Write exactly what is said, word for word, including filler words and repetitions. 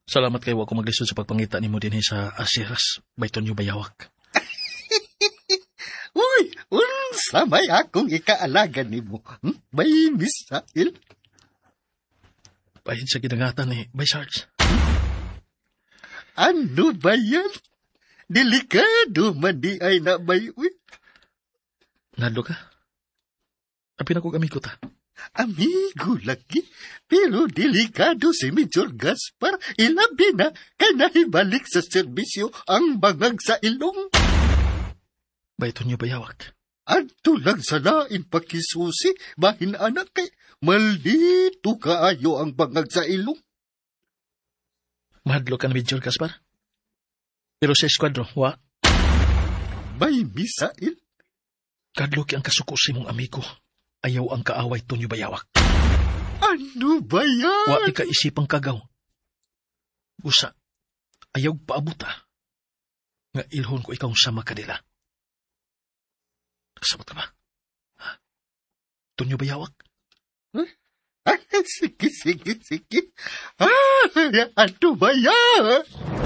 Salamat kayo ako maglisod sa pagpangita ni mo din sa Asiras, bayton niyo bayawak. Uy, unsa may akong ikaalagan ni mo? Hmm? Bay Misael? Bahin sa ginangatan ni Bay Sarge. Ano ba yan? Delikado man di ay na bay, uy. Nadlo ka? Apin ako amigo ta. Amigo lagi, pero delikado si Major Gaspar. Ilabi na, kay nahibalik sa serbisyo ang bangag sa ilong. Bayton niyo bayawak. Adto lang sa lain pakisusi, bahin anak kay maldito kaayo ang bangag sa ilong. Mahadlo ka na Major Gaspar? Pero sa eskwadro, wa? Bay Misael? Kadlo ki ang kasukusi mong amigo. Ayaw ang kaaway to niyo bayawak. Ano ba yan? Wa ikaisipang kagaw. Busa, ayaw paabuta. Nga ilhon ko ikaw sama kanila. Kasabot ka ba? Ha? To niyo bayawak? Huh? Ah, sige, sige, sige. Ah, ano ba yan?